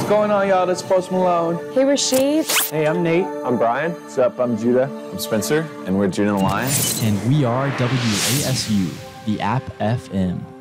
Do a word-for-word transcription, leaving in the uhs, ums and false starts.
What's going on, y'all? That's Post Malone. Hey, Rashid. Hey, I'm Nate. I'm Brian. What's up? I'm Judah. I'm Spencer. And we're Judah and the Lion. And we are W A S U, the App F M.